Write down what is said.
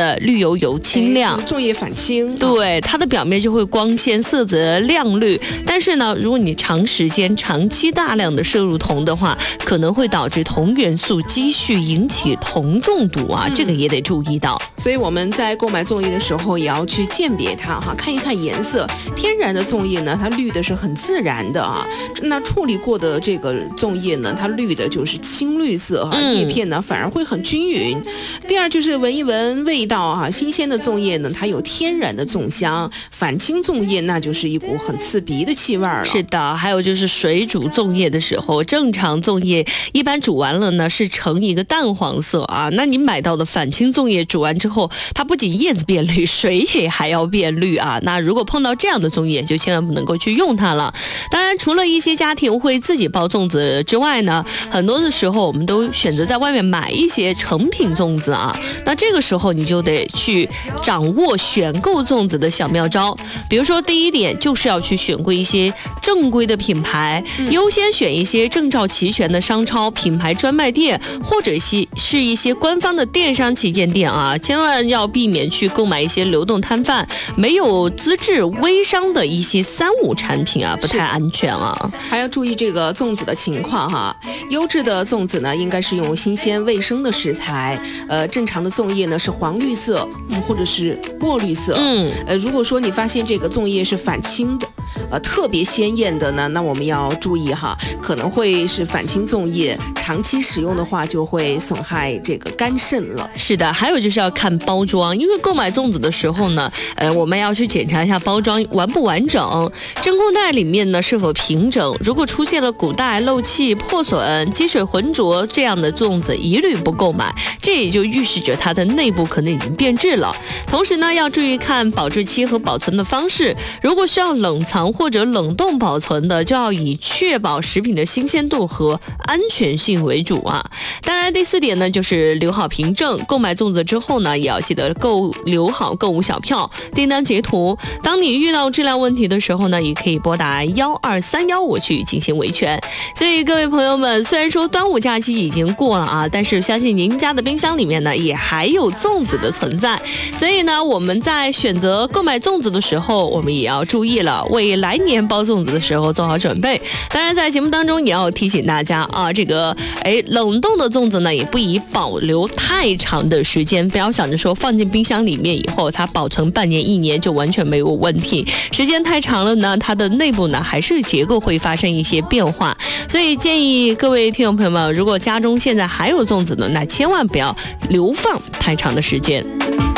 的绿油油清亮， 粽叶反青， 对，它的表面就会光鲜，色泽亮绿。但是呢，如果你长时间、长期大量的摄入铜的话，可能会导致铜元素积蓄，引起铜中毒啊，这个也得注意到。 所以我们在购买粽叶的时候，也要去鉴别它哈，看一看颜色。天然的粽叶呢，它绿的是很自然的啊。那处理过的这个粽叶呢，它绿的就是青绿色哈，叶片呢反而会很均匀。第二就是闻一闻味道哈，新鲜的粽叶呢，它有天然的粽香，反青粽叶那就是一股很刺鼻的气味了。 是的，还有就是水煮粽叶的时候，正常粽叶一般煮完了呢是呈一个淡黄色啊，那你买到的反青粽叶煮完之后，它不仅叶子变绿，水也还要变绿啊。那如果碰到这样的粽叶，就千万不能够去用它了。当然，除了一些家庭会自己包粽子之外呢，很多的时候我们都选择在外面买一些成品粽子啊。那这个时候你就得去掌握选购粽子的小妙招。比如说，第一点就是要去选购一些正规的品牌，优先选一些证照齐全的商超、品牌专卖店，或者是一些官方的电商旗舰店啊。千万要避免去购买一些流动摊贩、没有资质微商的一些3、5产品啊，不太安全啊。 还要注意这个粽子的情况哈。优质的粽子呢，应该是用新鲜卫生的食材。正常的粽叶呢是黄绿色，或者是墨绿色。如果说你发现这个粽叶是反青的，特别鲜艳的呢，那我们要注意哈，可能会是反青粽叶，长期使用的话就会损害这个肝肾了。 是的，还有就是要看包装，因为购买粽子的时候呢，我们要去检查一下包装完不完整，真空袋里面呢是否平整，如果出现了鼓带、漏气、破损、积水浑浊这样的粽子，一律不购买，这也就预示着它的内部可能已经变质了。同时呢，要注意看保质期和保存的方式，如果需要冷藏或者冷冻保存的，就要以确保食品的新鲜度和安全性为主啊。当然，第4点呢，就是留好凭证，购买粽子之后呢，也要记得留好购物小票、订单截图。当你遇到质量问题的时候呢，也可以拨打12315去进行维权。所以各位朋友们，虽然说端午假期已经过了啊，但是相信您家的冰箱里面呢，也还有粽子的存在。所以呢，我们在选择购买粽子的时候，我们也要注意了，为来年包粽子的时候做好准备。当然，在节目当中也要提醒大家啊，这个冷冻的粽子呢，也不宜保留太长的时间，不要想着说放进冰箱里面以后，它保存半年、1年就完全没有问题。时间太长了呢，它的内部呢还是结构会发生一些变化。所以建议各位听众朋友们，如果家中现在还有粽子呢，那千万不要流放太长的时间。